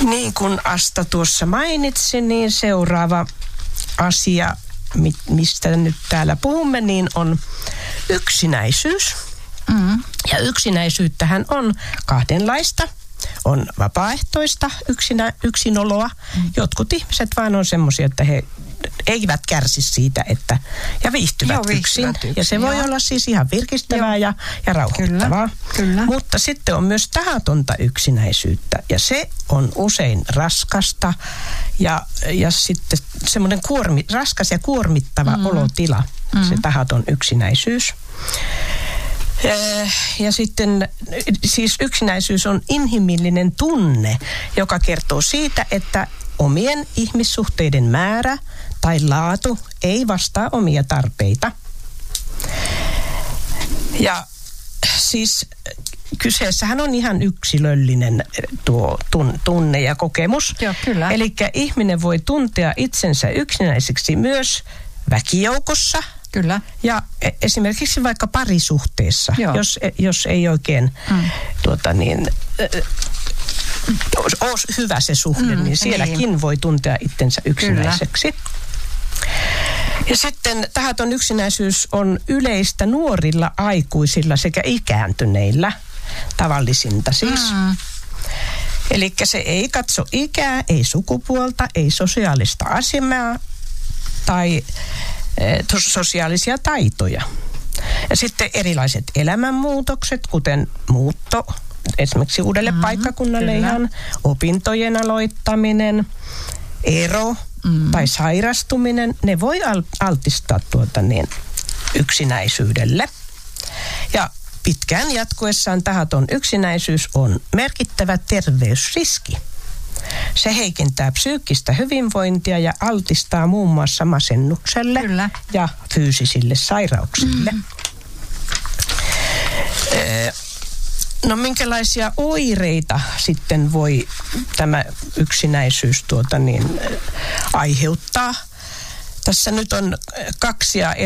Niin kuin Asta tuossa mainitsi, niin seuraava asia, mistä nyt täällä puhumme, niin on yksinäisyys. Ja yksinäisyyttähän on kahdenlaista. On vapaaehtoista yksinoloa. Jotkut ihmiset vaan on semmoisia, että he eivät kärsi siitä, ja viihtyvät yksin. Ja se voi olla siis ihan virkistävää ja rauhoittavaa. Kyllä. Mutta sitten on myös tahatonta yksinäisyyttä. Ja se on usein raskasta ja sitten semmoinen raskas ja kuormittava olotila, se tahaton yksinäisyys. Ja sitten siis yksinäisyys on inhimillinen tunne, joka kertoo siitä, että omien ihmissuhteiden määrä tai laatu ei vastaa omia tarpeita. Ja siis kyseessähän on ihan yksilöllinen tuo tunne ja kokemus. Joo, kyllä. Eli ihminen voi tuntea itsensä yksinäiseksi myös väkijoukossa. Kyllä. Ja esimerkiksi vaikka parisuhteessa, jos ei oikein ole hyvä se suhde, niin sielläkin voi tuntea itsensä yksinäiseksi. Kyllä. Ja sitten tahaton yksinäisyys on yleistä nuorilla aikuisilla sekä ikääntyneillä, tavallisinta siis. Eli se ei katso ikää, ei sukupuolta, ei sosiaalista asemaa tai sosiaalisia taitoja. Ja sitten erilaiset elämänmuutokset, kuten muutto esimerkiksi uudelle paikkakunnalle, ihan opintojen aloittaminen, ero tai sairastuminen, ne voi altistaa yksinäisyydelle. Ja pitkään jatkuessaan tahaton yksinäisyys on merkittävä terveysriski. Se heikentää psyykkistä hyvinvointia ja altistaa muun muassa masennukselle ja fyysisille sairauksille. No minkälaisia oireita sitten voi tämä yksinäisyys aiheuttaa? Tässä nyt on kaksia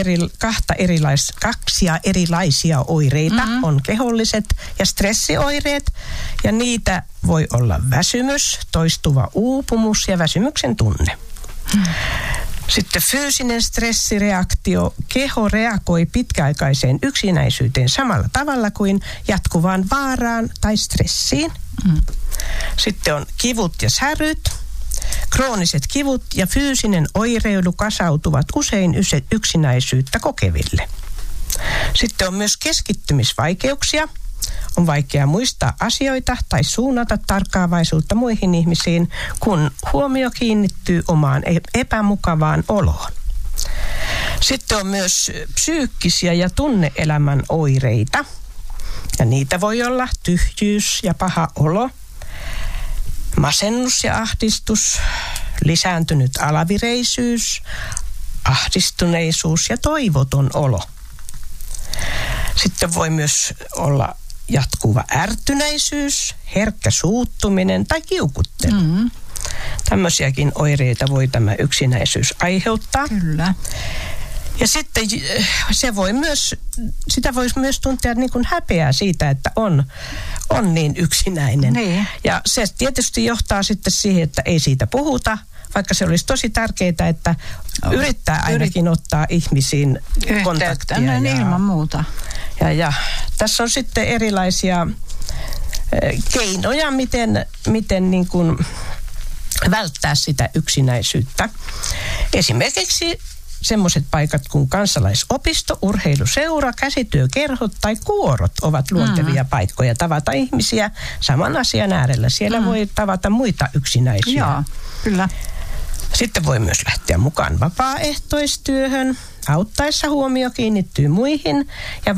erilaisia oireita. On keholliset ja stressioireet, ja niitä voi olla väsymys, toistuva uupumus ja väsymyksen tunne. Sitten fyysinen stressireaktio. Keho reagoi pitkäaikaiseen yksinäisyyteen samalla tavalla kuin jatkuvaan vaaraan tai stressiin. Sitten on kivut ja säryt. Krooniset kivut ja fyysinen oireilu kasautuvat usein yksinäisyyttä kokeville. Sitten on myös keskittymisvaikeuksia. On vaikea muistaa asioita tai suunnata tarkkaavaisuutta muihin ihmisiin, kun huomio kiinnittyy omaan epämukavaan oloon. Sitten on myös psyykkisiä ja tunne-elämän oireita. Ja niitä voi olla tyhjyys ja paha olo, masennus ja ahdistus, lisääntynyt alavireisyys, ahdistuneisuus ja toivoton olo. Sitten voi myös olla jatkuva ärtyneisyys, herkkä suuttuminen tai kiukuttelu. Tämmöisiäkin oireita voi tämä yksinäisyys aiheuttaa. Kyllä. Ja sitten sitä voisi myös tuntea niin kuin häpeää siitä, että on niin yksinäinen. Niin. Ja se tietysti johtaa sitten siihen, että ei siitä puhuta, vaikka se olisi tosi tärkeää, että yrittää ainakin ottaa ihmisiin kontaktia. Ja ilman muuta. Ja tässä on sitten erilaisia keinoja, miten niin kuin välttää sitä yksinäisyyttä. Esimerkiksi semmoiset paikat kuin kansalaisopisto, urheiluseura, käsityökerhot tai kuorot ovat luontevia paikkoja tavata ihmisiä saman asian äärellä. Siellä voi tavata muita yksinäisiä. Joo, kyllä. Sitten voi myös lähteä mukaan vapaaehtoistyöhön. Auttaessa huomio kiinnittyy muihin ja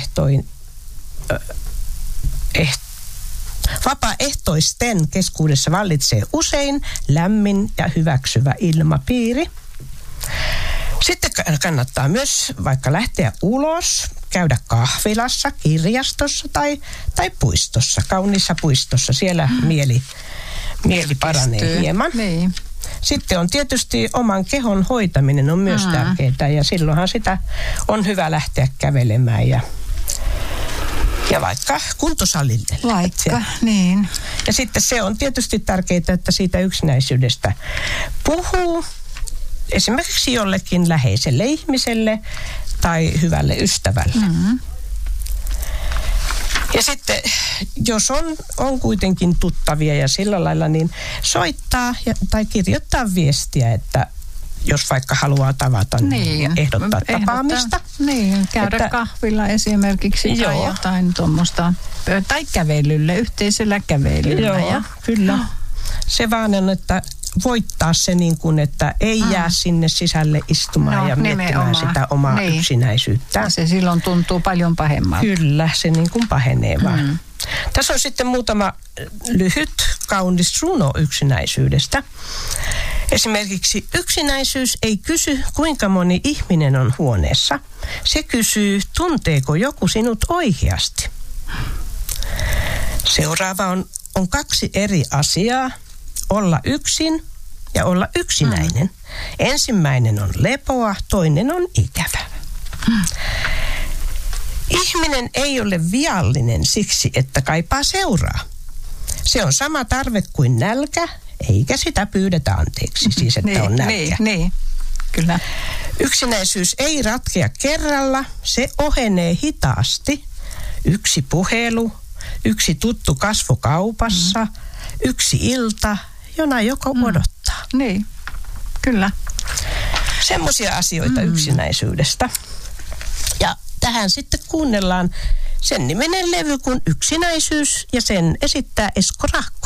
vapaaehtoisten keskuudessa vallitsee usein lämmin ja hyväksyvä ilmapiiri. Sitten kannattaa myös vaikka lähteä ulos, käydä kahvilassa, kirjastossa tai puistossa, kauniissa puistossa. Siellä mieli paranee hieman. Niin. Sitten on tietysti oman kehon hoitaminen on myös tärkeää ja silloinhan sitä on hyvä lähteä kävelemään Ja vaikka kuntosalille. Vaikka, niin. Ja sitten se on tietysti tärkeää, että siitä yksinäisyydestä puhuu esimerkiksi jollekin läheiselle ihmiselle tai hyvälle ystävälle. Mm-hmm. Ja sitten, jos on kuitenkin tuttavia ja sillä lailla, niin soittaa tai kirjoittaa viestiä, että jos vaikka haluaa tavata, niin ehdottaa tapaamista. Niin, käydä kahvilla esimerkiksi tai jotain tuommoista. Tai kävelylle, yhteisellä kävelyllä. Joo, kyllä. Se vaan on, että voittaa se niin kuin, että ei jää sinne sisälle istumaan ja miettimään sitä omaa yksinäisyyttä. Se silloin tuntuu paljon pahemmalta. Kyllä, se niin kuin pahenee vaan. Tässä on sitten muutama lyhyt, kaunis runo yksinäisyydestä. Esimerkiksi yksinäisyys ei kysy, kuinka moni ihminen on huoneessa. Se kysyy, tunteeko joku sinut oikeasti. Seuraava on 2 eri asiaa. Olla yksin ja olla yksinäinen. Ensimmäinen on lepoa, toinen on ikävä. Ihminen ei ole viallinen siksi, että kaipaa seuraa. Se on sama tarve kuin nälkä, eikä sitä pyydetä anteeksi, siis että on nälkä. Niin, kyllä. Yksinäisyys ei ratkea kerralla, se ohenee hitaasti. Yksi puhelu, yksi tuttu kasvo kaupassa, yksi ilta, jona joko odottaa. Niin, kyllä. Semmoisia asioita yksinäisyydestä. Ja tähän sitten kuunnellaan sen nimenen levy kuin Yksinäisyys, ja sen esittää Esko Rahko.